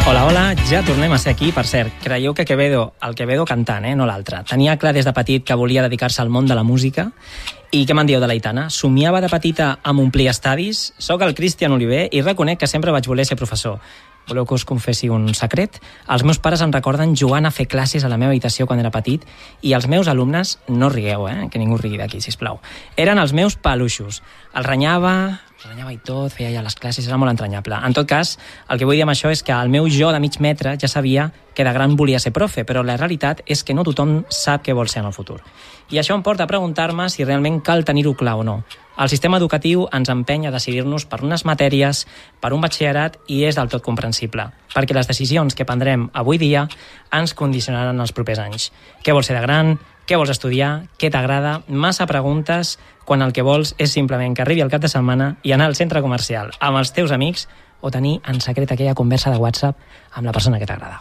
Hola, hola, ja tornem a ser aquí. Per cert, creieu que el Quevedo cantant, no l'altre. Tenia clar des de petit que volia dedicar-se al món de la música. I què me'n dieu de l'Aitana? Somiava de petita amb omplir estadis? Soc el Cristian Oliver i reconec que sempre vaig voler ser professor. Voleu que us confessi un secret? Els meus pares em recorden jugant a fer classes a la meva habitació quan era petit i els meus alumnes, no rigueu, que ningú rigui d'aquí, sisplau, eren els meus peluixos. Els renyava i tot, feia ja les classes, era molt entranyable. En tot cas, el que vull dir amb això és que el meu jo de mig metre ja sabia que de gran volia ser profe, però la realitat és que no tothom sap què vol ser en el futur. I això em porta a preguntar-me si realment cal tenir-ho clar o no. El sistema educatiu ens empeny a decidir-nos per unes matèries, per un batxillerat, i és del tot comprensible, perquè les decisions que prendrem avui dia ens condicionaran els propers anys. Què vols ser de gran? Què vols estudiar? Què t'agrada? Massa preguntes quan el que vols és simplement que arribi el cap de setmana i anar al centre comercial amb els teus amics o tenir en secret aquella conversa de WhatsApp amb la persona que t'agrada.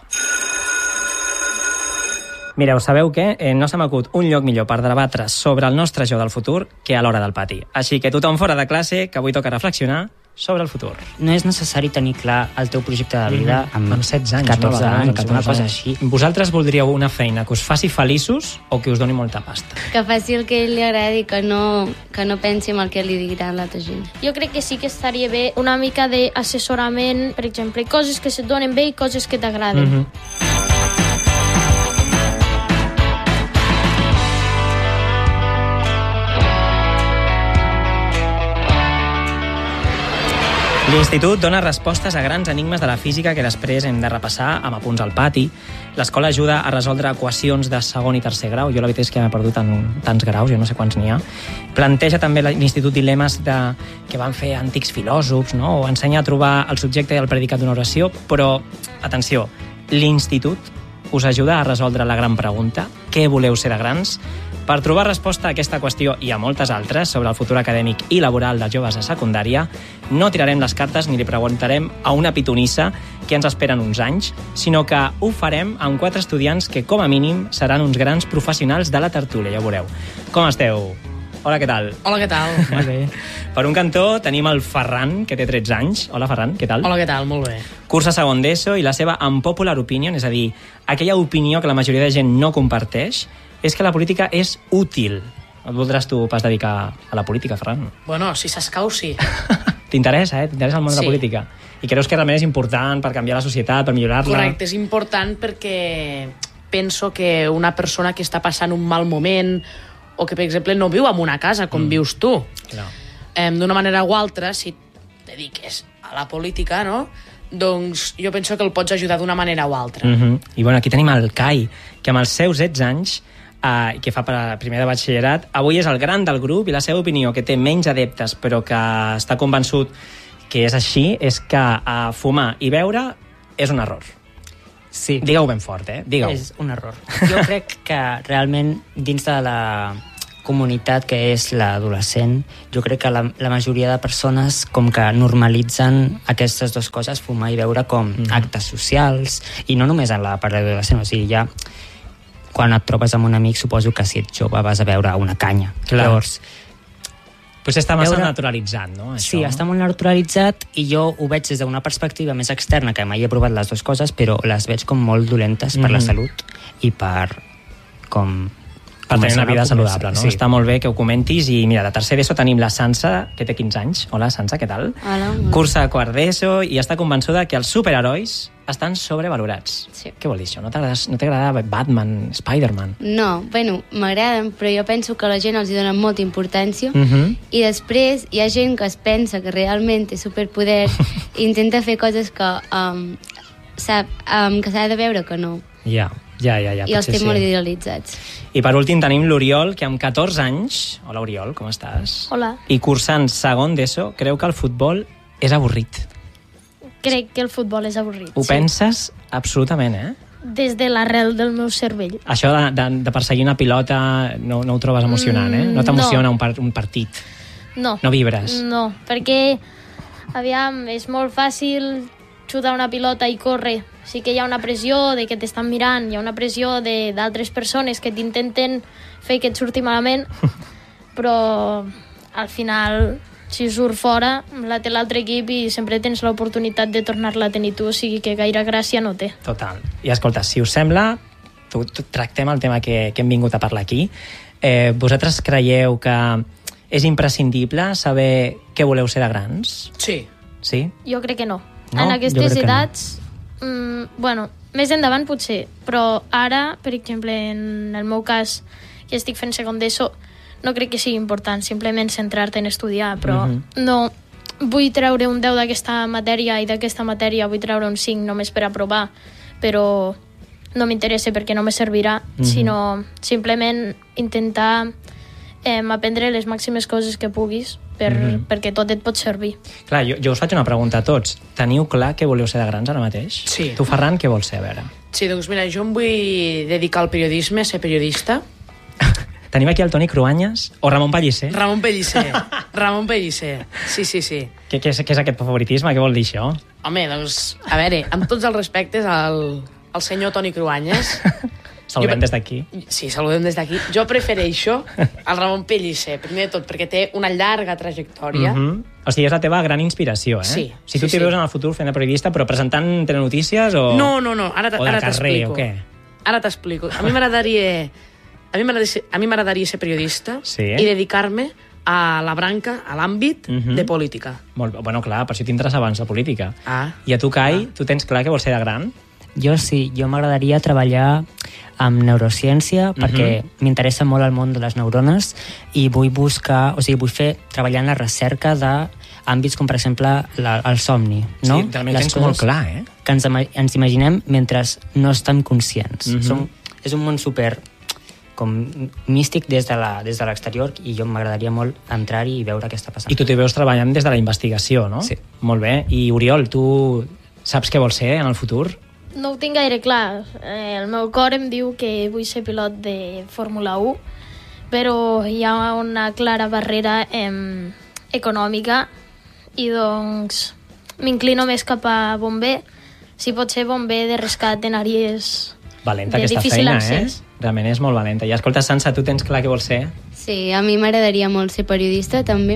Mireu, sabeu què? No se m'acut un lloc millor per debatre sobre el nostre jo del futur que a l'hora del pati. Així que tothom fora de classe, que avui toca reflexionar sobre el futur. No és necessari tenir clar el teu projecte de vida amb 16 anys, 14 anys, una cosa anys. així. Vosaltres voldríeu una feina que us faci feliços o que us doni molta pasta? Que faci el que a ell li agradi, que no pensi en el que li diran l'altra gent. Jo crec que sí que estaria bé una mica d'assessorament, per exemple, coses que se't donen bé i coses que t'agraden. L'Institut dona respostes a grans enigmes de la física que després hem de repassar amb apunts al pati. L'escola ajuda a resoldre equacions de segon i tercer grau. Jo la veritat és que m'he perdut en tants graus, jo no sé quants n'hi ha. Planteja també l'Institut dilemes que van fer antics filòsofs, no? O ensenya a trobar el subjecte i el predicat d'una oració. Però, atenció, l'Institut us ajuda a resoldre la gran pregunta: què voleu ser de grans? Per trobar resposta a aquesta qüestió i a moltes altres sobre el futur acadèmic i laboral dels joves de secundària, no tirarem les cartes ni li preguntarem a una pitonissa què ens esperen uns anys, sinó que ho farem amb 4 estudiants que, com a mínim, seran uns grans professionals de la tertúlia, ja ho veureu. Com esteu? Hola, què tal? Hola, què tal? Molt bé. Per un cantó tenim el Ferran, que té 13 anys. Hola, Ferran, què tal? Hola, què tal? Molt bé. Cursa segon d'ESO i la seva unpopular opinion, és a dir, aquella opinió que la majoria de gent no comparteix, és que la política és útil. No et voldràs tu pas dedicar a la política, Ferran? Bueno, si s'escau, sí. T'interessa, T'interessa el món de la política? I creus que realment és important per canviar la societat, per millorar-la? Correcte, és important perquè penso que una persona que està passant un mal moment o que, per exemple, no viu en una casa com vius tu, d'una manera o altra, si et dediques a la política, no?, doncs jo penso que el pots ajudar d'una manera o altra. I bueno, aquí tenim el Kai, que amb els seus 16 anys, que fa primer de batxillerat, avui és el gran del grup i la seva opinió, que té menys adeptes però que està convençut que és així, és que fumar i beure és un error. Sí. Digue-ho ben fort, Digue-ho. És un error. Jo crec que realment dins de la comunitat que és l'adolescent, jo crec que la majoria de persones com que normalitzen aquestes dues coses, fumar i beure, com actes socials, i no només en la part d'adolescent, o sigui, ja quan et trobes amb un amic, suposo que si ets jove vas a beure una canya. Clar. Llavors, Potser està massa naturalitzat, no? Això. Sí, està molt naturalitzat i jo ho veig des d'una perspectiva més externa, que mai he provat les dues coses, però les veig com molt dolentes per la salut i per tenir una vida saludable, no? Sí. Està molt bé que ho comentis. I mira, de tercer d'ESO tenim la Sansa, que té 15 anys. Hola, Sansa, què tal? Hola. Cursa quart d'ESO i està convençuda que els superherois estan sobrevalorats. Sí. Què vol dir això? No t'agrada Batman, Spider-Man? No, bueno, m'agraden, però jo penso que la gent els hi dona molta importància i després hi ha gent que es pensa que realment té superpoder i intenta fer coses que s'ha de veure que no. Ja. I els té molt idealitzats. I per últim tenim l'Oriol, que amb 14 anys... Hola, Oriol, com estàs? Hola. I cursant segon d'ESO, creu que el futbol és avorrit. Crec que el futbol és avorrit. Ho penses absolutament, Des de l'arrel del meu cervell. Això de perseguir una pilota no ho trobes emocionant, No t'emociona un partit? No. No vibres? No, perquè, aviam, és molt fàcil xutar una pilota i córrer. Sí que hi ha una pressió de que t'estan mirant, hi ha una pressió d'altres persones que t'intenten fer que et surti malament, però al final si surt fora, la té l'altre equip i sempre tens l'oportunitat de tornar-la a tenir tu, o sigui que gaire gràcia no té. Total. I escolta, si us sembla, tractem el tema que hem vingut a parlar aquí. Vosaltres creieu que és imprescindible saber què voleu ser de grans? Sí. Sí? Jo crec que no. No? En Jo aquestes crec que edats, bueno, més endavant potser, però ara, per exemple, en el meu cas, que estic fent segon d'ESO, no crec que sigui important, simplement centrar-te en estudiar, però no vull treure un 10 d'aquesta matèria i d'aquesta matèria vull treure un 5 només per aprovar, però no m'interessa perquè no me servirà, sinó simplement intentar aprendre les màximes coses que puguis perquè tot et pot servir. Clar, jo us faig una pregunta a tots. Teniu clar què voleu ser de grans ara mateix? Sí. Tu, Ferran, què vols ser, a veure? Sí, doncs mira, jo em vull dedicar al periodisme, a ser periodista. Tenim aquí el Toni Cruanyes o Ramon Pellicer? Ramon Pellicer. Ramon Pellicer. Sí. Què és aquest favoritisme? Què vol dir això? Home, doncs, a veure, amb tots els respectes al senyor Toni Cruanyes... Saludem des d'aquí. Sí, saludem des d'aquí. Jo prefereixo el Ramon Pellicer, primer de tot, perquè té una llarga trajectòria. O sigui, és la teva gran inspiració, eh? Sí. Si tu t'hi veus en el futur fent de periodista, però presentant telenotícies o... No, ara o de carrer, t'explico. o què? Ara t'explico. A mi m'agradaria ser periodista i dedicar-me a la branca, a l'àmbit de política. Molt bé. Bueno, clar, per això t'interessa abans la política. I a tu, Kai, tu tens clar que vols ser de gran? Jo sí, jo m'agradaria treballar amb neurociència perquè m'interessa molt el món de les neurones i vull treballar en la recerca d'àmbits com, per exemple, el somni. No? Sí, també ho tens molt clar, eh? Que ens imaginem mentre no estem conscients. És un món super com místic des de l'exterior i jo m'agradaria molt entrar-hi i veure què està passant. I tu t'hi veus treballant des de la investigació, no? Sí. Molt bé. I Oriol, tu saps què vols ser en el futur? No ho tinc gaire clar. El meu cor em diu que vull ser pilot de Fórmula 1, però hi ha una clara barrera econòmica i doncs m'inclino més cap a bomber. Si pot ser bomber de rescat en àrees valenta de aquesta difícil feina, accés. Realment és molt valenta. I escolta, Sansa, tu tens clar què vols ser? Sí, a mi m'agradaria molt ser periodista també.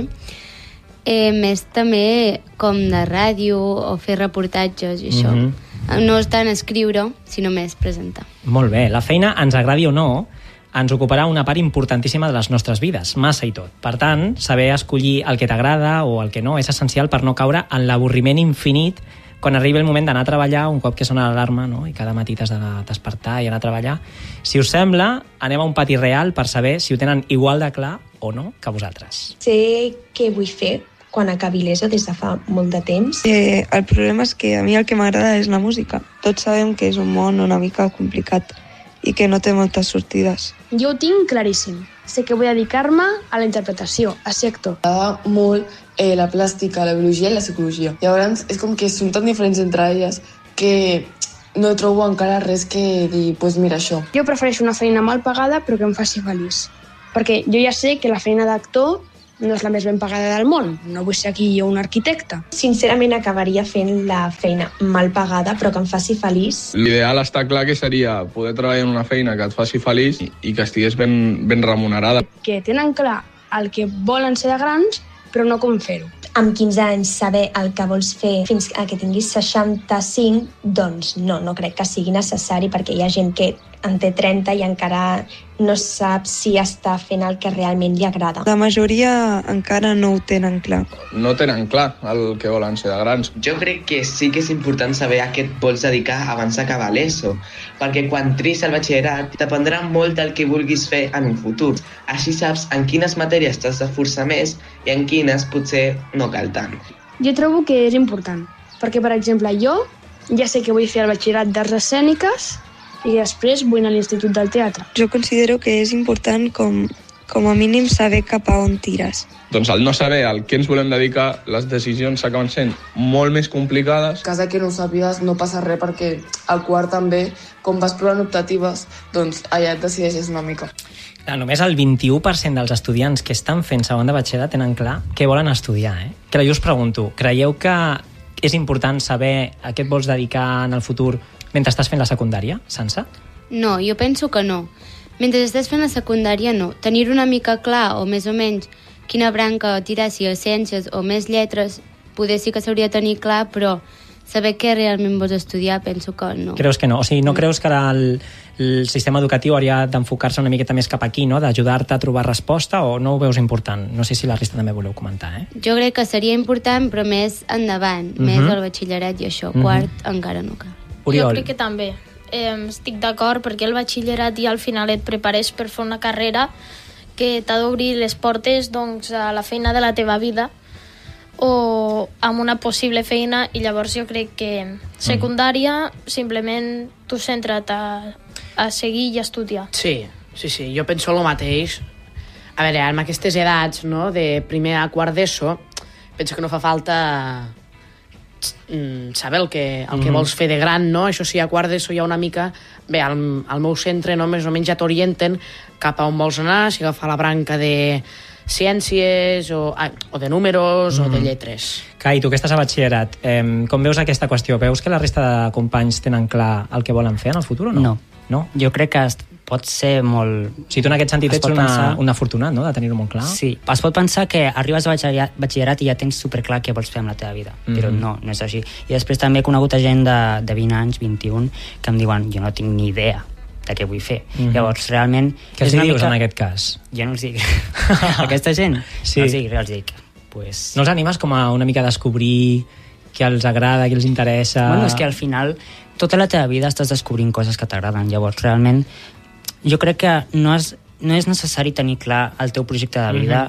Més també com de ràdio o fer reportatges i això. No és tant escriure, sinó més presentar. Molt bé. La feina, ens agradi o no, ens ocuparà una part importantíssima de les nostres vides, massa i tot. Per tant, saber escollir el que t'agrada o el que no és essencial per no caure en l'avorriment infinit quan arribi el moment d'anar a treballar un cop que sona l'alarma, no? I cada matí t'has de despertar i anar a treballar. Si us sembla, anem a un pati real per saber si ho tenen igual de clar o no que vosaltres. Sé què vull fer quan acabi l'ESO des de fa molt de temps. El problema és que a mi el que m'agrada és la música. Tots sabem que és un món una mica complicat i que no té moltes sortides. Jo ho tinc claríssim. Sé que vull dedicar-me a la interpretació, a ser actor. M'agrada molt la plàstica, la biologia i la psicologia. Llavors és com que són tan diferents entre elles que no trobo encara res que dir, doncs mira això. Jo prefereixo una feina mal pagada però que em faci feliç. Perquè jo ja sé que la feina d'actor no és la més ben pagada del món. No vull ser aquí jo un arquitecte. Sincerament acabaria fent la feina mal pagada però que em faci feliç. L'ideal està clar que seria poder treballar en una feina que et faci feliç i que estigués ben remunerada. Que tenen clar el que volen ser de grans però no com fer-ho. Amb 15 anys saber el que vols fer fins a que tinguis 65, doncs no crec que sigui necessari perquè hi ha gent que en té 30 i encara no sap si està fent el que realment li agrada. La majoria encara no ho tenen clar. No tenen clar el que volen ser de grans. Jo crec que sí que és important saber a què et vols dedicar abans d'acabar l'ESO, perquè quan tris el batxillerat t'aprendrà molt del que vulguis fer en un futur. Així saps en quines matèries t'has de forçar més i en quines potser no cal tant. Jo trobo que és important, perquè, per exemple, jo ja sé que vull fer el batxillerat d'arts escèniques i després vull anar a l'Institut del Teatre. Jo considero que és important com a mínim saber cap a on tires. Doncs al no saber al què ens volem dedicar, les decisions s'acaben sent molt més complicades. En cas que no ho sàpigues no passa res perquè al quart també, com vas provant optatives, doncs allà et decideixes una mica. Només el 21% dels estudiants que estan fent segon de batxillerat tenen clar què volen estudiar. Que jo us pregunto, creieu que és important saber a què et vols dedicar en el futur mentre estàs fent la secundària, Sansa? No, jo penso que no. Mentre estàs fent la secundària, no. Tenir una mica clar, o més o menys, quina branca tirar, si a ciències o més lletres, poder sí que s'hauria de tenir clar, però saber què realment vols estudiar, penso que no. Creus que no? O sigui, no creus que el sistema educatiu hauria d'enfocar-se una miqueta més cap aquí, no? D'ajudar-te a trobar resposta, o no ho veus important? No sé si la resta també voleu comentar, Jo crec que seria important, però més endavant, més al batxillerat i això. Quart encara no cal. Oriol. Jo crec que també. Estic d'acord, perquè el batxillerat ja al final et prepares per fer una carrera que t'ha d'obrir les portes doncs, a la feina de la teva vida o amb una possible feina, i llavors jo crec que secundària simplement tu centra't a seguir i a estudiar. Sí, jo penso el mateix. A veure, amb aquestes edats, no?, de primer a quart d'ESO, penso que no fa falta saber el que vols fer de gran, no? Això sí, a quart d'ESO hi ha una mica... Bé, al meu centre, no?, més o menys ja t'orienten cap a on vols anar, si agafar la branca de ciències o de números o de lletres. Kai, tu que estàs a batxillerat, com veus aquesta qüestió? Veus que la resta de companys tenen clar el que volen fer en el futur o no? No. Jo crec que pot ser molt... O sigui, tu en aquest sentit ets un afortunat, no?, de tenir-ho molt clar. Sí, es pot pensar que arribes a batxillerat i ja tens superclar què vols fer amb la teva vida, però no és així. I després també he conegut gent de 20 anys, 21, que em diuen, jo no tinc ni idea de què vull fer. Llavors, realment... Què els dius en aquest cas? Jo no els dic. Aquesta gent? Sí. No els dic. Pues... No els animes com a una mica a descobrir què els agrada, què els interessa? Bueno, és que al final tota la teva vida estàs descobrint coses que t'agraden. Llavors, realment, jo crec que no és necessari tenir clar el teu projecte de vida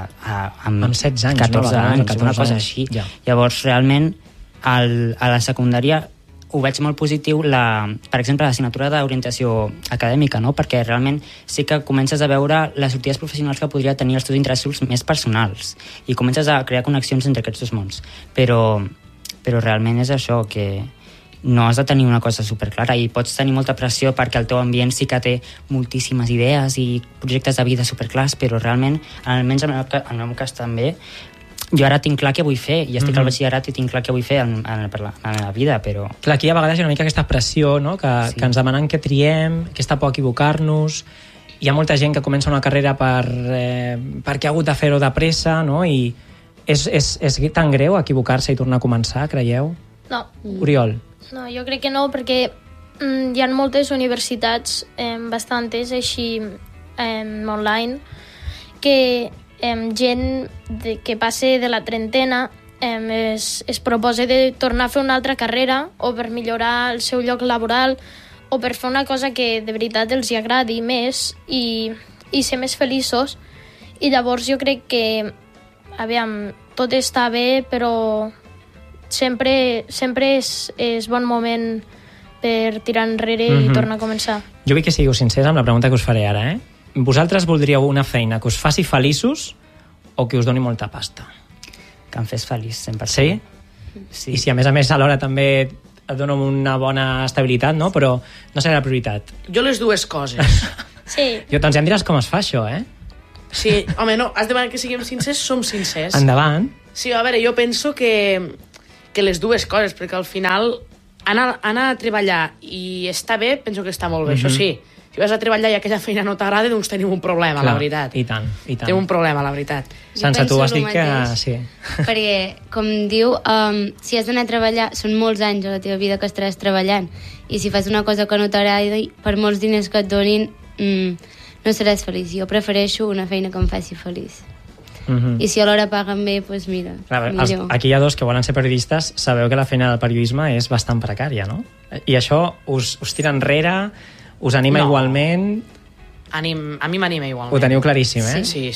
amb 16 anys, 14 anys, una cosa així. Ja. Llavors, realment, a la secundària ho veig molt positiu, per exemple, l'assignatura d'orientació acadèmica, no? Perquè realment sí que comences a veure les sortides professionals que podria tenir els teus interessos més personals i comences a crear connexions entre aquests dos mons. Però realment és això, que no has de tenir una cosa superclara i pots tenir molta pressió perquè el teu ambient sí que té moltíssimes idees i projectes de vida superclars, però realment, almenys en el meu cas també, jo ara tinc clar què vull fer i estic al batxillerat i tinc clar què vull fer per la meva vida, però... Clar, aquí a vegades hi ha una mica aquesta pressió, no?, que ens demanen que triem, aquesta por a equivocar-nos. Hi ha molta gent que comença una carrera perquè ha hagut de fer-ho de pressa, no?, i és tan greu equivocar-se i tornar a començar, creieu? No. Oriol? No, jo crec que no, perquè hi ha moltes universitats, bastantes així online, que gent que passe de la trentena es proposa de tornar a fer una altra carrera o per millorar el seu lloc laboral o per fer una cosa que de veritat els hi agradi més i ser més feliços. I llavors jo crec que, aviam, tot està bé, però sempre és bon moment per tirar enrere i tornar a començar. Jo vull que sigueu sincers amb la pregunta que us faré ara, Vosaltres voldríeu una feina que us faci feliços o que us doni molta pasta? Que em fes feliç, 100%. Sí? I si a més alhora també et dona una bona estabilitat, no? Però no serà la prioritat. Jo les dues coses. Sí. Doncs ja em diràs com es fa això, Sí, home, no, has demanat que siguem sincers, som sincers. Endavant. Sí, a veure, jo penso que les dues coses, perquè al final anar a treballar i estar bé, penso que està molt bé, això sí. Si vas a treballar i aquella feina no t'agrada, doncs tenim un problema, la veritat. I tant. Tenim un problema, la veritat. Sança, tu has dit que... Sí. Perquè, com diu, si has d'anar a treballar, són molts anys a la teva vida que estaràs treballant, i si fas una cosa que no t'agrada, per molts diners que et donin, no seràs feliç. Jo prefereixo una feina que em faci feliç. I si alhora paguen bé, doncs mira, millor. Aquí hi ha dos que volen ser periodistes, sabeu que la feina del periodisme és bastant precària, no? I això us tira enrere... Us anima igualment? A mi m'anima igualment. Ho teniu claríssim, Sí.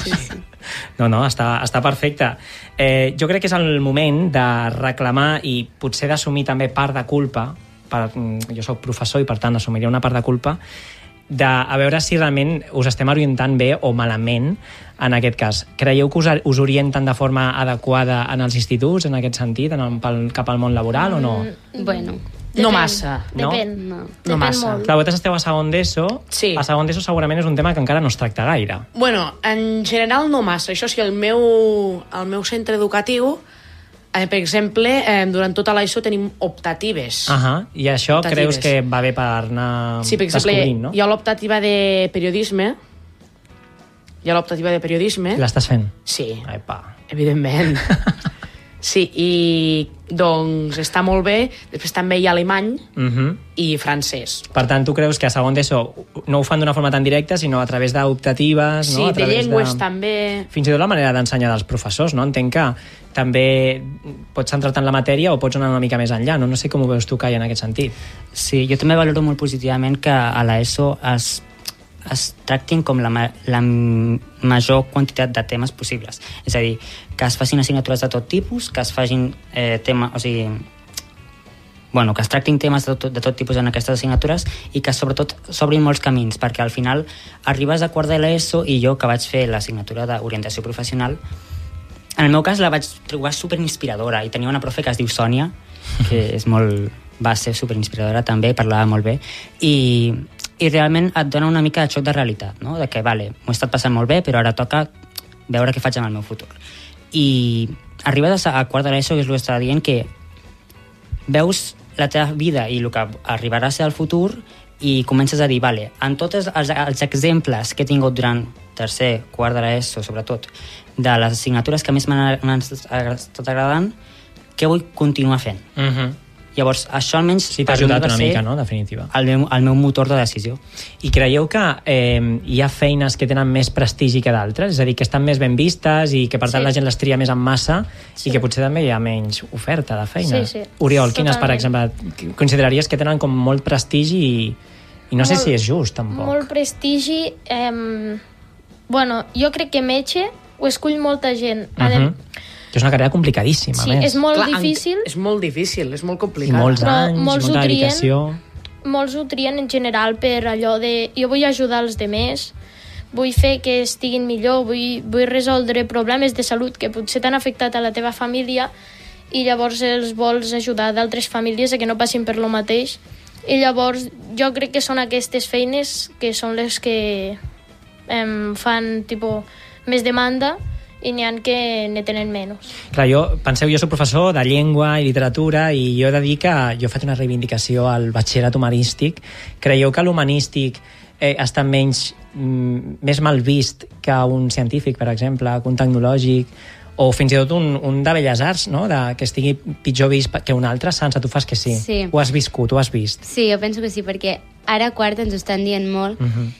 No, està perfecte. Jo crec que és el moment de reclamar i potser d'assumir també part de culpa, jo soc professor i per tant assumiria una part de culpa, a veure si realment us estem orientant bé o malament en aquest cas. Creieu que us orienten de forma adequada en els instituts, en aquest sentit, cap al món laboral o no? Bueno... No massa. Depèn. No massa. Molt. Clar, vosaltres esteu a segon d'ESO. Sí. A segon d'ESO segurament és un tema que encara no es tracta gaire. Bueno, en general no massa. Això sí, el meu centre educatiu, per exemple, durant tota l'ESO tenim optatives. I això creus que va bé per anar sí, per exemple, descobrint, no? Hi ha l'optativa de periodisme hi ha l'optativa de periodisme. L'estàs fent? Sí, Epa. evidentment. Sí, i doncs està molt bé. Després també hi ha alemany i francès. Per tant, tu creus que a segon d'ESO no ho fan d'una forma tan directa, sinó a través d'optatives, sí, no? de llengües també. Fins i tot la manera d'ensenyar dels professors, no? Entenc que també pots centrar-te en la matèria o pots anar una mica més enllà, no? No sé com ho veus tu, Kai, en aquest sentit. Sí, jo també valoro molt positivament que a l'ESO es tractin com la major quantitat de temes possibles. És a dir, que es facin assignatures de tot tipus, que es facin que es tractin temes de tot tipus en aquestes assignatures i que sobretot s'obrin molts camins, perquè al final arribes a quart de l'ESO i jo, que vaig fer l'assignatura d'orientació professional, en el meu cas la vaig trobar superinspiradora i tenia una profe que es diu Sònia, que va ser superinspiradora també, parlava molt bé, i realment et dona una mica de xoc de realitat, no? De que, vale, m'ho he estat passant molt bé, però ara toca veure què faig amb el meu futur. I arribes a quart de l'ESO, que és el que estava dient, que veus la teva vida i el que arribarà a ser el futur i comences a dir, vale, en tots els exemples que he tingut durant tercer, quart de l'ESO, sobretot, de les assignatures que més m'han estat agradant, què vull continuar fent? Llavors, això almenys sí, t'ha ajudat una mica, no? Definitiva. El meu motor de decisió. I creieu que hi ha feines que tenen més prestigi que d'altres? És a dir, que estan més ben vistes i que per tant la gent les tria més en massa i que potser també hi ha menys oferta de feina. Sí. Oriol, quines, per exemple, consideraries que tenen com molt prestigi i no sé si és just, tampoc? Molt prestigi... jo crec que metge ho escull molta gent. Que és una carrera complicadíssima, sí, a més. És molt difícil. És molt difícil, és molt complicat. I molts anys, molta dedicació. Molts ho trien en general per allò de... Jo vull ajudar els demés, vull fer que estiguin millor, vull resoldre problemes de salut que potser t'han afectat a la teva família i llavors els vols ajudar d'altres famílies a que no passin per lo mateix. I llavors jo crec que són aquestes feines que són les que fan més demanda i n'hi ha que ne tenen menys. Clar, penseu, jo soc professor de llengua i literatura i jo he de dir que jo he fet una reivindicació al batxillerat humanístic. Creieu que l'humanístic està més mal vist que un científic, per exemple, que un tecnològic, o fins i tot un de Belles Arts, no? Que estigui pitjor vist que un altre? Sansa, tu fas que sí. Ho has viscut, ho has vist. Sí, jo penso que sí, perquè ara a quart ens ho estan dient molt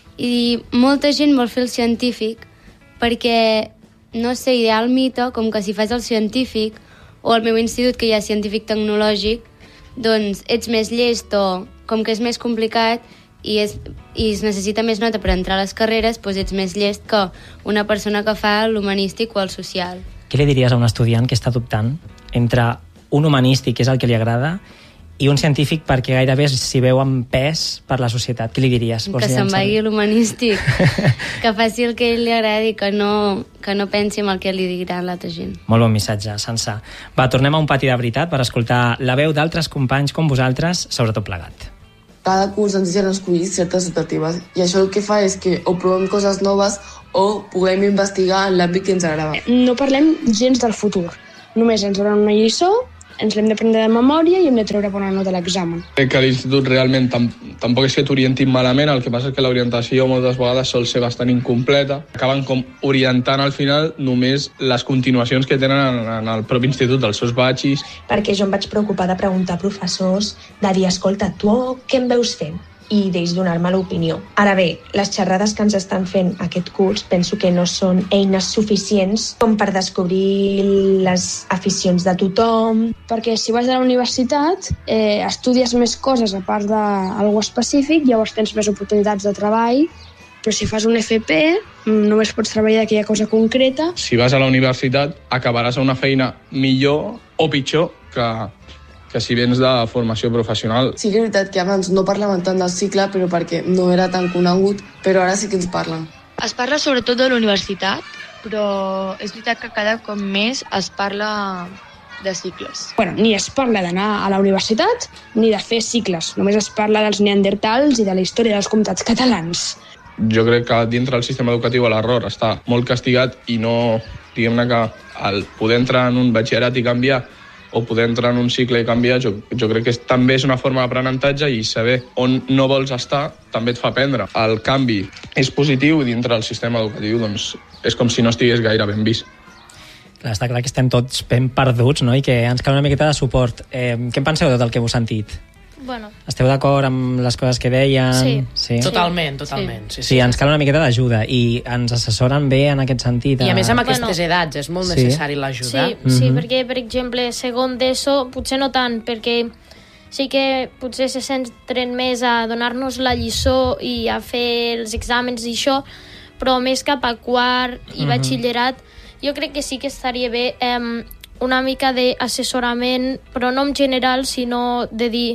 i molta gent vol fer el científic perquè no sé, ideal mite, com que si fas el científic o al meu institut que hi ha científic tecnològic, doncs ets més llest o com que és més complicat i es necessita més nota per entrar a les carreres, doncs ets més llest que una persona que fa l'humanístic o el social. Què li diries a un estudiant que està dubtant entre un humanístic, que és el que li agrada, i un científic perquè gairebé s'hi veu amb pes per la societat? Què li diries? Que se'n vagi l'humanístic, que faci el que ell li agradi, que no pensi en el que li diran l'altra gent. Molt bon missatge, Sansa. Va, tornem a un pati de veritat per escoltar la veu d'altres companys com vosaltres, sobretot plegat. Cada curs ens deixen escollir certes optatives i això el que fa és que o provem coses noves o puguem investigar en l'àmbit que ens agrada. No parlem gens del futur, només ens donen una lliçó, ens l'hem de prendre de memòria i hem de treure bona nota a l'examen. Crec que l'institut realment tampoc és que t'orientin malament, el que passa és que l'orientació moltes vegades sol ser bastant incompleta. Acaben com orientant al final només les continuacions que tenen en el propi institut, dels seus batxis. Perquè jo em vaig preocupar de preguntar a professors, de dir, escolta, tu què em veus fent? I d'ells donar-me l'opinió. Ara bé, les xerrades que ens estan fent aquest curs penso que no són eines suficients com per descobrir les aficions de tothom. Perquè si vas a la universitat estudies més coses a part d'algú específic, llavors tens més oportunitats de treball, però si fas un FP només pots treballar d'aquella cosa concreta. Si vas a la universitat acabaràs a una feina millor o pitjor que si vens de formació professional. Sí que és veritat que abans no parlaven tant del cicle, però perquè no era tan conegut, però ara sí que ens parlen. Es parla sobretot de la universitat, però és veritat que cada cop més es parla de cicles. Ni es parla d'anar a la universitat ni de fer cicles, només es parla dels neandertals i de la història dels comtats catalans. Jo crec que dintre del sistema educatiu l'error està molt castigat i no, diguem-ne que el poder entrar en un batxillerat i canviar o poder entrar en un cicle i canviar, jo crec que també és una forma d'aprenentatge i saber on no vols estar també et fa aprendre. El canvi és positiu i dintre del sistema educatiu doncs, és com si no estigués gaire ben vist. Clar, està clar que estem tots ben perduts, no? I que ens cal una miqueta de suport. Què en penseu de tot el que heu sentit? Bueno. Esteu d'acord amb les coses que deien? Sí. Totalment. Sí, ens cal una miqueta d'ajuda i ens assessoren bé en aquest sentit. I a més amb aquestes edats és molt necessari l'ajuda. Sí, perquè, per exemple, segon d'ESO potser no tant, perquè sí que potser se centren més a donar-nos la lliçó i a fer els exàmens i això, però més cap a quart i batxillerat jo crec que sí que estaria bé una mica d'assessorament, però no en general, sinó de dir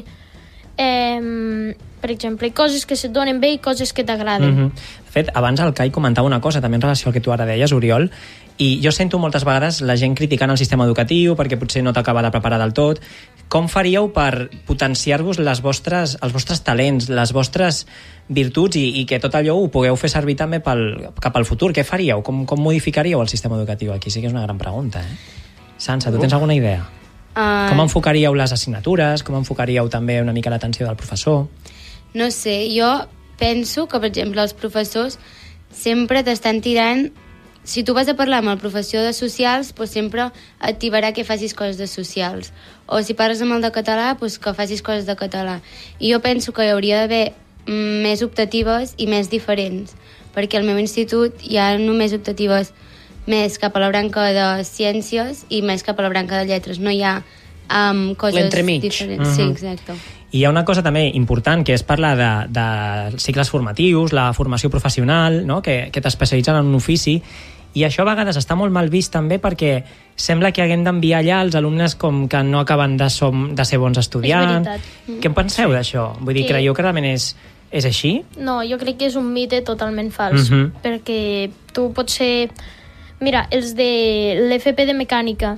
per exemple, coses que se't donen bé i coses que t'agraden. De fet, abans el Kai comentava una cosa també en relació al que tu ara deies, Oriol, i jo sento moltes vegades la gent criticant el sistema educatiu perquè potser no t'acaba de preparar del tot. Com faríeu per potenciar-vos els vostres talents, les vostres virtuts i que tot allò ho pugueu fer servir també cap al futur? Què faríeu? Com modificaríeu el sistema educatiu aquí? Sí que és una gran pregunta, Sansa, tu tens alguna idea? Com enfocaríeu les assignatures? Com enfocaríeu també una mica l'atenció del professor? No sé, jo penso que, per exemple, els professors sempre t'estan tirant... Si tu vas a parlar amb el professor de socials, doncs sempre et tibarà que facis coses de socials. O si parles amb el de català, doncs que facis coses de català. I jo penso que hi hauria d'haver més optatives i més diferents, perquè al meu institut hi ha només optatives més cap a la branca de ciències i més cap a la branca de lletres. No hi ha coses diferents. Sí, exacte. I hi ha una cosa també important, que és parlar de cicles formatius, la formació professional, no? que t'especialitzen en un ofici, i això a vegades està molt mal vist també perquè sembla que haguem d'enviar allà els alumnes com que no acaben de ser bons estudiants. Què en penseu d'això? Vull dir, creieu que realment és així? No, jo crec que és un mite totalment fals, perquè tu pots ser... Mira, els de l'FP de mecànica,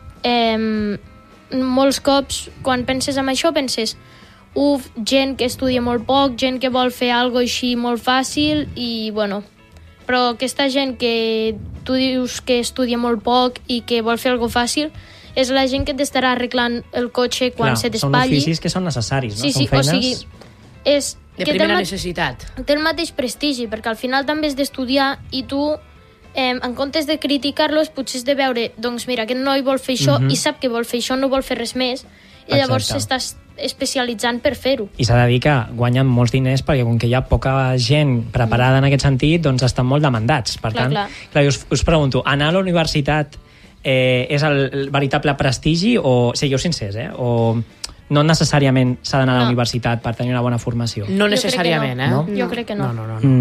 molts cops, quan penses en això, penses gent que estudia molt poc, gent que vol fer alguna cosa així molt fàcil i, bueno, però aquesta gent que tu dius que estudia molt poc i que vol fer alguna cosa fàcil és la gent que t'estarà arreglant el cotxe quan se t'espatlli. Són oficis que són necessaris, no? Sí, són feines... o sigui, és de primera necessitat. Té el mateix prestigi, perquè al final també has d'estudiar i tu, en comptes de criticar-los, potser has de veure, doncs mira, aquest noi vol fer això i sap que vol fer això, no vol fer res més, i llavors s'estàs especialitzant per fer-ho. I s'ha de dir que guanyen molts diners perquè com que hi ha poca gent preparada en aquest sentit, doncs estan molt demandats. Per tant, us pregunto, anar a la universitat és el veritable prestigi o, sigueu sincers, o no necessàriament s'ha d'anar a la universitat per tenir una bona formació? No necessàriament, no. Jo crec que no.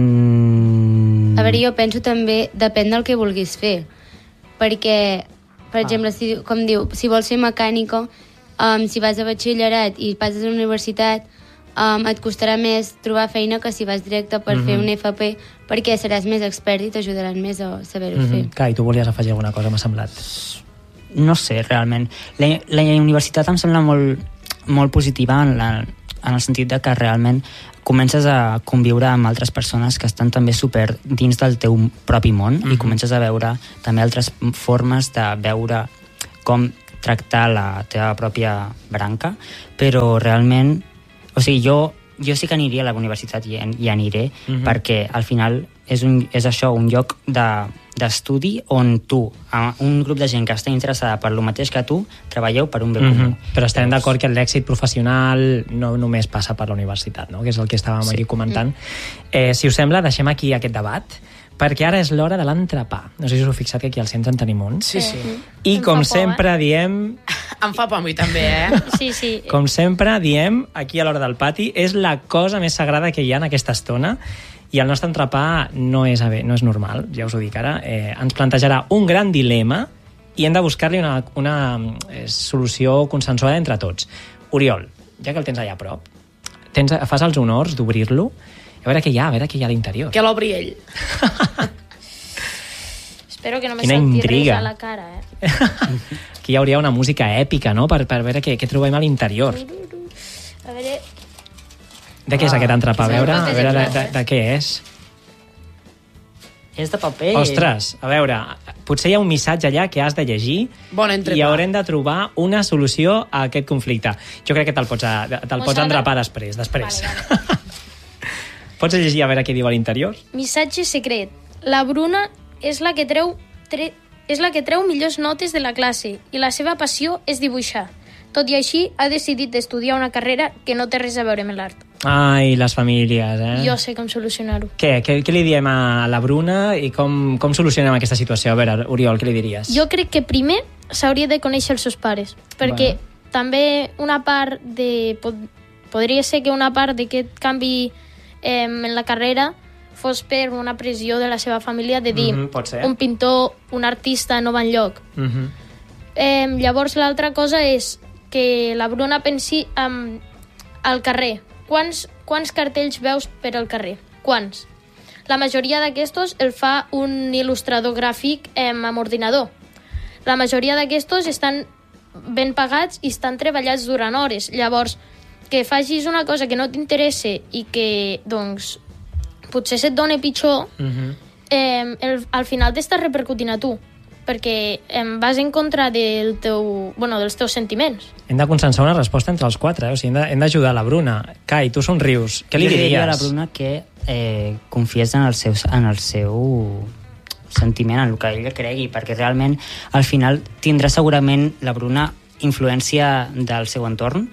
A veure, jo penso també, depèn del que vulguis fer, perquè, per exemple, com diu, si vols ser mecànico, si vas a batxillerat i passes a la universitat, et costarà més trobar feina que si vas directe per fer un FP, perquè seràs més expert i t'ajudaran més a saber-ho fer. Kai, tu volies afegir alguna cosa, m'ha semblat? No sé, realment. La universitat em sembla molt positiva en el sentit de que realment comences a conviure amb altres persones que estan també super dins del teu propi món i comences a veure també altres formes de veure com tractar la teva pròpia branca, però realment, o sigui, jo sí que aniria a la universitat i aniré, perquè al final és això, un lloc d'estudi on tu, un grup de gent que està interessada per lo mateix que tu, treballeu per un bé comú. Però estem d'acord que l'èxit professional no només passa per la universitat, no? Que és el que estàvem aquí comentant. Si us sembla, deixem aquí aquest debat, perquè ara és l'hora de l'entrepà. No sé si us heu fixat que aquí al centre en tenim un. Sí. I com sempre diem... Em fa por a mi també, Sí. Com sempre diem, aquí a l'hora del pati, és la cosa més sagrada que hi ha en aquesta estona, i el nostre entrepà no és normal, ja us ho dic ara. Ens plantejarà un gran dilema i hem de buscar-li una solució consensuada entre tots. Oriol, ja que el tens allà a prop, fas els honors d'obrir-lo. A veure què hi ha a l'interior. Que l'obri ell. Espero que no me salti res a la cara, Aquí hi hauria una música èpica, no?, per veure què trobem a l'interior. A veure... De què és aquest entrepà? A veure de què és. És de paper. Ostres, a veure, potser hi ha un missatge allà que has de llegir i haurem de trobar una solució a aquest conflicte. Jo crec que te'l pots endrapar després. Vale. Pots llegir a veure què diu a l'interior? Missatge secret. La Bruna és la que treu millors notes de la classe i la seva passió és dibuixar. Tot i així, ha decidit d'estudiar una carrera que no té res a veure amb l'art. Ai, les famílies, Jo sé com solucionar-ho. Què li diem a la Bruna i com solucionem aquesta situació? A veure, Oriol, què li diries? Jo crec que primer s'hauria de conèixer els seus pares, perquè també una part de... Podria ser que una part d'aquest canvi en la carrera fos per una pressió de la seva família de dir un pintor, un artista no va enlloc. Llavors l'altra cosa és que la Bruna pensi al carrer. Quants cartells veus per al carrer? Quants? La majoria d'aquestos el fa un il·lustrador gràfic amb ordinador. La majoria d'aquestos estan ben pagats i estan treballats durant hores. Llavors, que facis una cosa que no t'interessa i que, doncs, potser se't doni pitjor, al final t'estàs repercutint a tu, perquè vas en contra dels teus sentiments. Hem de consensuar una resposta entre els quatre, o sigui, hem d'ajudar la Bruna. Kai, tu somrius. Què li diries? Jo diria a la Bruna que confiés en el seu sentiment, en el que ella cregui, perquè realment al final tindrà segurament la Bruna influència del seu entorn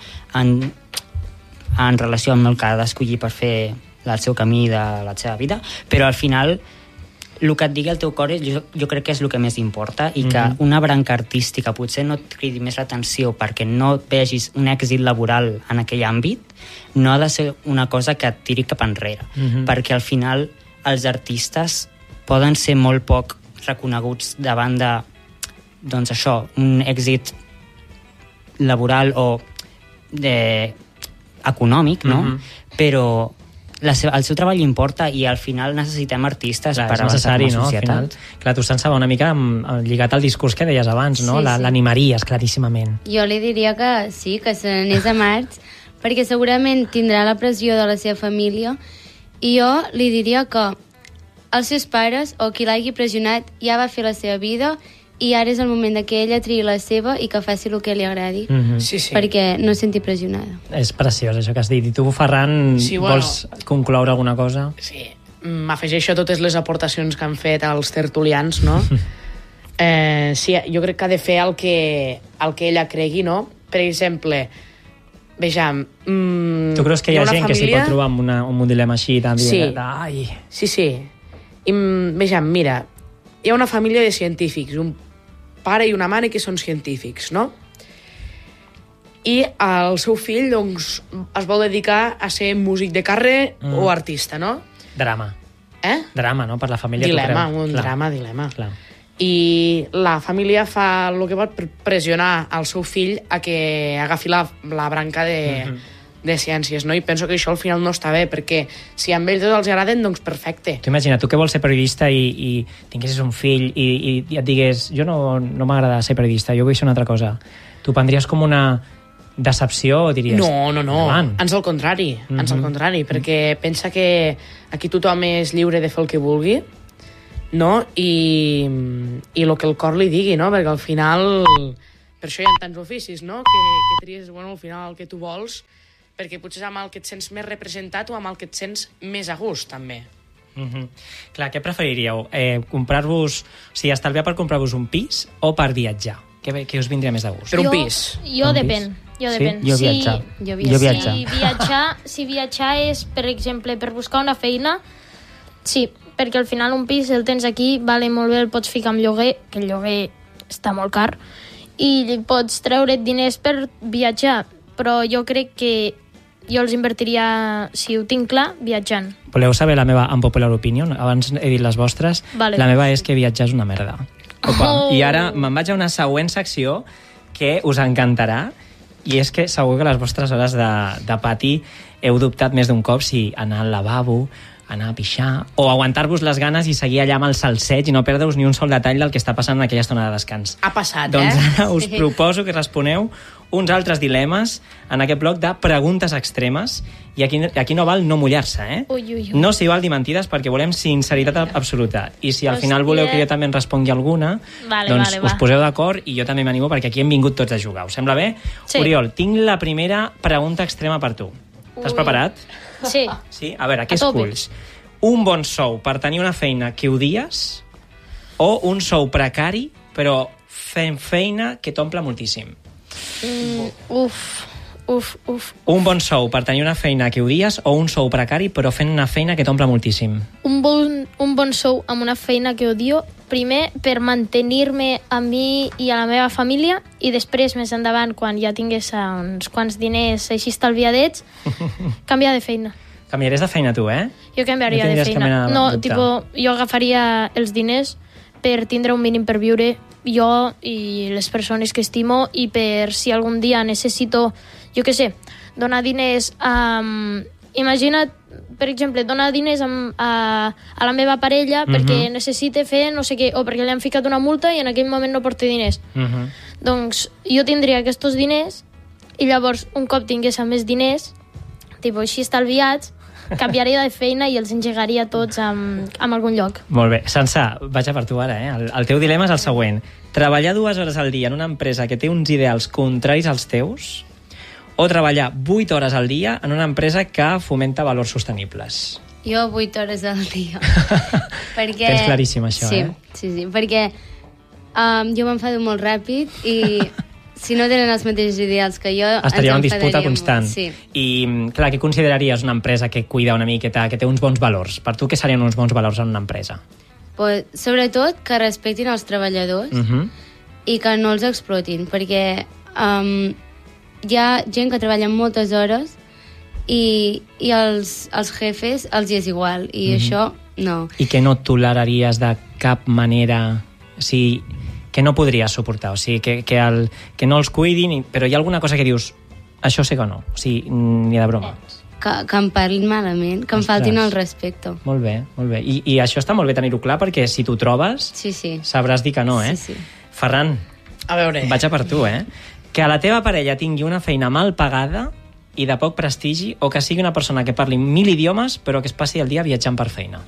en relació amb el que ha d'escollir per fer el seu camí de la seva vida, però al final el que et digui el teu cor jo crec que és el que més importa i que una branca artística potser no et cridi més l'atenció perquè no vegis un èxit laboral en aquell àmbit, no ha de ser una cosa que et tiri cap enrere, perquè al final els artistes poden ser molt poc reconeguts davant de, doncs això, un èxit laboral o econòmic, no? Però el seu treball importa i al final necessitem artistes per avançar com a societat. Clar, tu estàs una mica lligat al discurs que deies abans, no? L'animaries, claríssimament. Jo li diria que sí, que se n'anés a Marx, perquè segurament tindrà la pressió de la seva família, i jo li diria que els seus pares, o qui l'hagi pressionat, ja va fer la seva vida i ara és el moment que ella triï la seva i que faci el que li agradi, perquè no es senti pressionada. És preciós això que has dit. I tu, Ferran, vols concloure alguna cosa? Sí, m'afegeixo a totes les aportacions que han fet els tertulians, no? Sí, jo crec que ha de fer el que ella cregui, no? Per exemple, vejam... Tu creus que hi ha gent que s'hi pot trobar amb un dilema així tan dient? Sí. I, vejam, mira, hi ha una família de científics, un pare i una mare que són científics, no? I el seu fill, doncs, es vol dedicar a ser músic de carrer o artista, no? Drama. Drama, no? Per la família. Dilema. Clar. I la família fa el que pot per pressionar el seu fill a que agafi la branca de ciències, no? I penso que això al final no està bé, perquè si a ells els agraden, doncs perfecte. Tu imagina, tu que vols ser periodista i tinguessis un fill i et digués jo no m'agrada ser periodista, jo vull ser una altra cosa. Tu prendries com una decepció o diries... No, ans al contrari, perquè pensa que aquí tothom és lliure de fer el que vulgui, no? I el que el cor li digui, no? Perquè al final, per això hi ha tants oficis, no? Que tries, al final, el que tu vols, perquè potser és amb el que et sents més representat o amb el que et sents més a gust, també. Clar, què preferiríeu? Comprar-vos... O sigui, estalviar per comprar-vos un pis o per viatjar? Què us vindria més de gust? Per un pis. Jo depèn. Jo viatjar. Si viatjar és, per exemple, per buscar una feina, sí, perquè al final un pis el tens aquí, vale molt bé, el pots ficar amb lloguer, que el lloguer està molt car, i pots treure't diners per viatjar, però jo crec que jo els invertiria, si ho tinc clar, viatjant. Voleu saber la meva unpopular opinion? Abans he dit les vostres. Vale. La meva és que viatjar és una merda. I ara me'n vaig a una següent secció que us encantarà, i és que segur que les vostres hores de pati heu dubtat més d'un cop si anar al lavabo, anar a pixar, o aguantar-vos les ganes i seguir allà amb el salseig i no perdre-us ni un sol detall del que està passant en aquella estona de descans. Ha passat, Doncs ara us proposo que responeu uns altres dilemes en aquest bloc de preguntes extremes, i aquí no val no mullar-se, No s'hi val dir mentides perquè volem sinceritat absoluta, i si al final voleu que jo també en respongui alguna, doncs us poseu d'acord i jo també m'animo perquè aquí hem vingut tots a jugar. Us sembla bé? Sí. Oriol, tinc la primera pregunta extrema per tu. T'has preparat? Sí. Sí? A veure, què esculls? Un bon sou per tenir una feina que odies o un sou precari però fent feina que t'omple moltíssim? Un bon sou per tenir una feina que odies o un sou precari però fent una feina que t'omple moltíssim? Un bon sou amb una feina que odio, primer per mantenir-me a mi i a la meva família, i després, més endavant, quan ja tingués uns quants diners així estalviadets, canviar de feina. Canviaries de feina tu, Jo canviaria de feina. No, jo agafaria els diners per tindre un mínim per viure jo i les persones que estimo, i per si algun dia necessito, jo què sé, donar diners a... Imagina't, per exemple, donar diners a la meva parella perquè necessite fer no sé què, o perquè li han ficat una multa i en aquell moment no porta diners. Doncs jo tindria aquests diners i llavors, un cop tingués més diners, tipus així estalviats, canviaria de feina i els engegaria tots en algun lloc. Molt bé. Sansa, vaig a per tu ara, El teu dilema és el següent. Treballar 2 hores al dia en una empresa que té uns ideals contraris als teus o treballar 8 hores al dia en una empresa que fomenta valors sostenibles? Jo 8 hores al dia. Perquè... Tens claríssim això, Sí, perquè jo m'enfado molt ràpid i si no tenen els mateixos ideals que jo, estaria en disputa constant. Sí. I, clar, què consideraries una empresa que cuida una miqueta, que té uns bons valors? Per tu, què serien uns bons valors en una empresa? Pues, sobretot que respectin els treballadors i que no els explotin, perquè hi ha gent que treballa moltes hores i els jefes els és igual, i això no. I que no toleraries de cap manera, o sigui, que no podries suportar, o sigui, que no els cuidin, però hi ha alguna cosa que dius, això sé que no, o sigui, ni de broma. Que em parlin malament, que em faltin el respecte. Molt bé, molt bé. I això està molt bé tenir-ho clar, perquè si t'ho trobes, sabràs dir que no, Sí. Ferran, a veure, vaig a per tu, Que la teva parella tingui una feina mal pagada i de poc prestigi, o que sigui una persona que parli 1000 idiomes però que es passi el dia viatjant per feina?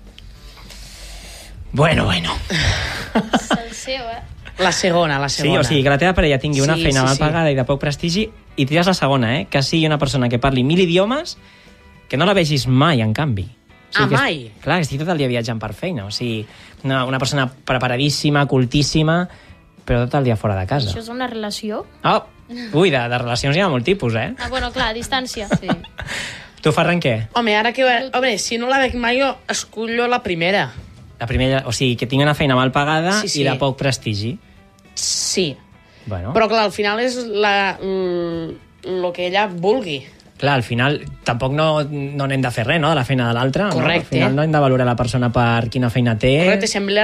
Bueno. El seu, La segona. Sí, o sigui, que la teva parella tingui una feina mal pagada i de poc prestigi, i tries la segona, que sigui una persona que parli 1000 idiomes, que no la vegis mai, en canvi. O sigui, mai? Clar, que estigui tot el dia viatjant per feina. O sigui, una persona preparadíssima, cultíssima, però tot el dia fora de casa. Això és una relació? Ui, de relacions hi ha molt tipus, Bueno, clar, a distància. Sí. Tu, Ferran, què? Home, si no la veig mai, jo escullo la primera. La primera, o sigui, que tingui una feina mal pagada i de poc prestigi. Sí. Bueno. Però, clar, al final és el que ella vulgui. Clar, al final tampoc no n'hem de fer res, de la feina de l'altre. Correcte. No? Al final no hem de valorar la persona per quina feina té. Correcte, si li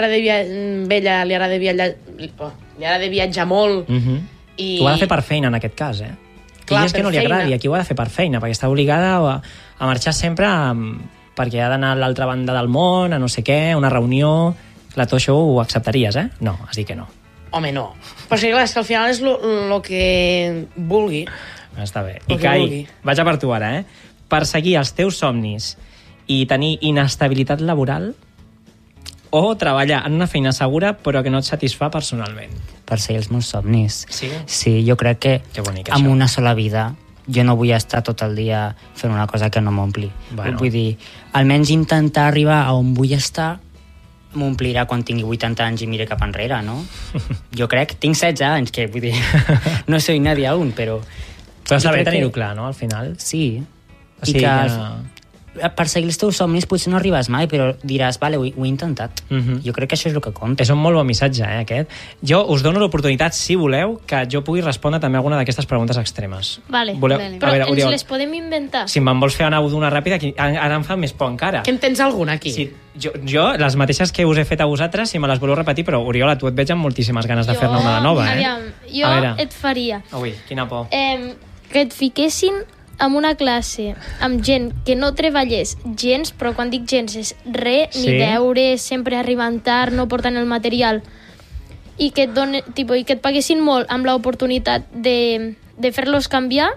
agrada de viatjar molt. I... Ho ha de fer per feina, en aquest cas, Clar, és que no li agradi, aquí ho ha de fer per feina, perquè està obligada a marxar sempre perquè ha d'anar a l'altra banda del món, a no sé què, a una reunió... Clar, tu això ho acceptaries, No, has dit que no. Home, no. Però sí, clar, és que al final és el que vulgui. Està bé. I Kai, vaig a per tu ara, Perseguir els teus somnis i tenir inestabilitat laboral o treballar en una feina segura però que no et satisfà personalment? Perseguir els meus somnis. Sí? Sí, jo crec que bonic, amb una sola vida jo no vull estar tot el dia fent una cosa que no m'ompli. Bueno. Vull dir, almenys intentar arribar a on vull estar m'omplirà quan tingui 80 anys i mire cap enrere, no? Jo crec, tinc 16 anys, que vull dir, no soy nadie aún, però... Però està bé tenir-ho clar, no?, al final. Sí. O sigui, perseguir els teus somnis potser no arribes mai, però diràs, vale, ho he intentat. Jo crec que això és el que compta. És un molt bon missatge, aquest. Jo us dono l'oportunitat, si voleu, que jo pugui respondre també a alguna d'aquestes preguntes extremes. Vale. Voleu? Però a veure, ens Oriol, les podem inventar? si me'n vols fer anar d'una ràpida, ara em fa més por encara. Que en tens alguna aquí? Sí, jo, les mateixes que us he fet a vosaltres, si me les voleu repetir, però Oriol, a tu et veig amb moltíssimes ganes de fer-ne una de nova, Aviam, jo et faria... Ui, quina por. Que et fiquessin en una classe amb gent que no treballés gens, però quan dic gens és ni deure, sempre arribant tard, no portant el material, i que et paguessin molt amb l'oportunitat de fer-los canviar,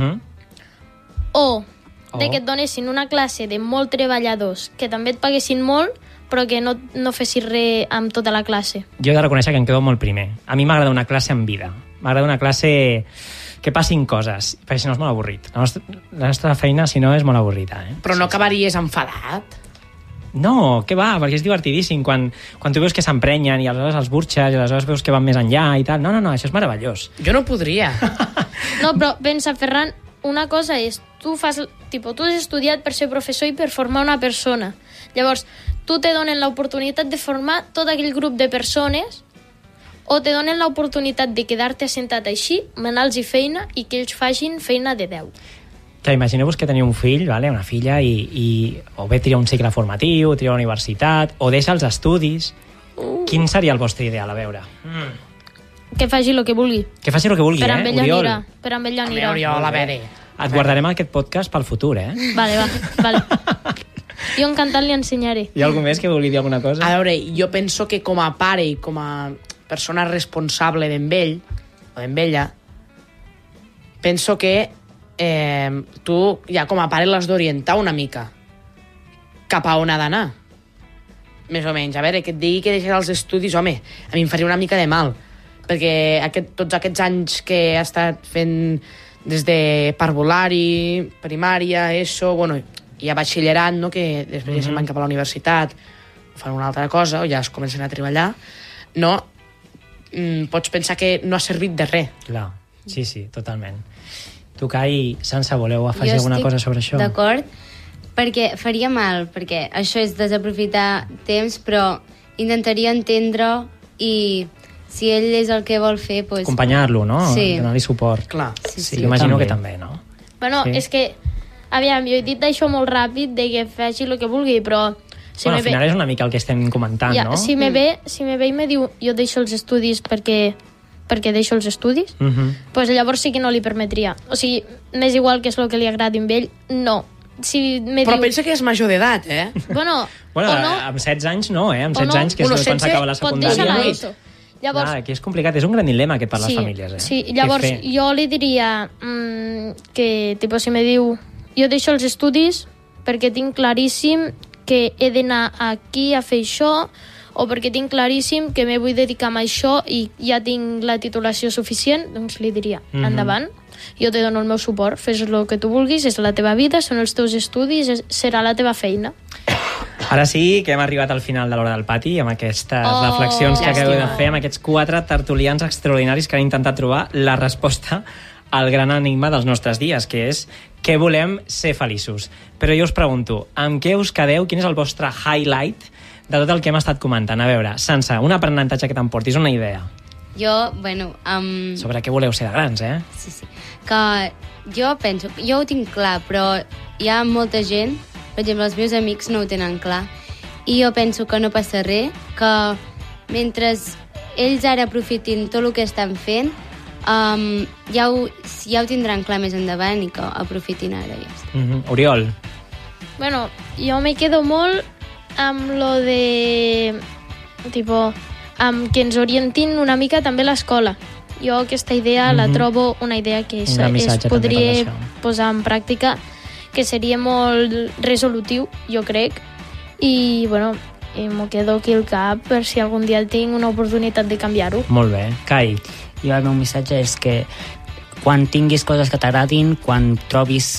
o que et donessin una classe de molt treballadors que també et paguessin molt però que no fessis res amb tota la classe. Jo he de reconèixer que em quedo molt primer. A mi m'agrada una classe amb vida. M'agrada una classe que passin coses, perquè si no és molt avorrit. La nostra feina, si no, és molt avorrida. Però no acabaries enfadat? No, què va, perquè és divertidíssim. Quan tu veus que s'emprenyen i aleshores els burxes i aleshores veus que van més enllà i tal. No, això és meravellós. Jo no podria. No, però pensa, Ferran, una cosa és, tu has estudiat per ser professor i per formar una persona. Llavors, tu te donen l'oportunitat de formar tot aquell grup de persones o te donen l'oportunitat de quedar-te assentat així, manar-los feina i que ells facin feina de 10. Que imagineu-vos que teniu un fill, una filla, i o bé tria un cicle formatiu, tria una universitat, o deixa els estudis. Quin seria el vostre ideal, a veure? Que faci el que vulgui. Que faci el que vulgui, Oriol? Per amb ell anirà. Oriol, a veure. Et guardarem aquest podcast pel futur, Vale. Jo encantat li ensenyaré. Hi ha algú més que vulgui dir alguna cosa? A veure, jo penso que com a pare i com a persona responsable d'ell o d'ella, penso que tu ja com a pare l'has d'orientar una mica cap a on ha d'anar. Més o menys. A veure, que et digui que deixes els estudis, home, a mi em faria una mica de mal, perquè tots aquests anys que ha estat fent des de parvulari, primària, ESO, hi ha batxillerat, no?, que després ja se'n van cap a la universitat, fan una altra cosa, o ja es comencen a treballar, no? Pots pensar que no ha servit de res. Clar, sí, totalment. Tu, Kai, Sansa, voleu afegir alguna cosa sobre això? Jo estic d'acord, perquè faria mal, perquè això és desaprofitar temps, però intentaria entendre i si ell és el que vol fer... Pues... acompanyar-lo, no? Sí. Donar-li suport. Clar. Sí, imagino que també, no? Bueno, és que, aviam, jo he dit això molt ràpid, de que faci el que vulgui, però... al final és una mica el que estem comentant, no? Si me ve i me diu jo deixo els estudis perquè deixo els estudis, pues llavors sí que no li permetria. O sigui, m'és igual que és el que li agradi amb ell, no. Però pensa que és major d'edat, Bueno, amb 16 anys no, amb 16 anys, que és quan s'acaba la secundària. Pot deixar l'ESO. Llavors, aquí és complicat, és un gran dilema aquest per les famílies. Sí, llavors jo li diria que, si me diu jo deixo els estudis perquè tinc claríssim que he d'anar aquí a fer això, o perquè tinc claríssim que me vull dedicar a això i ja tinc la titulació suficient, doncs li diria, endavant, jo te dono el meu suport, fes el que tu vulguis, és la teva vida, són els teus estudis, serà la teva feina. Ara sí que hem arribat al final de l'hora del pati, amb aquestes reflexions que acabeu de fer, amb aquests 4 tertulians extraordinaris que han intentat trobar la resposta al gran enigma dels nostres dies, que és què volem ser feliços. Però jo us pregunto, amb què us quedeu? Quin és el vostre highlight de tot el que hem estat comentant? A veure, Sansa, un aprenentatge que t'emportis, una idea. Jo, sobre què voleu ser de grans, Sí. Que jo penso... Jo ho tinc clar, però hi ha molta gent, per exemple, els meus amics no ho tenen clar, i jo penso que no passa res, que mentre ells ara aprofitin tot el que estan fent, ja ho tindran clar més endavant i que aprofitin ara, ja està. Oriol? Bueno, jo me quedo molt amb lo de... amb que ens orientin una mica també l'escola. Jo aquesta idea la trobo una idea que es podria posar en pràctica, que seria molt resolutiu, jo crec, i bueno, m'ho quedo aquí al cap per si algun dia tinc una oportunitat de canviar-ho. Molt bé. Kai? Jo el meu missatge és que quan tinguis coses que t'agradin, quan trobis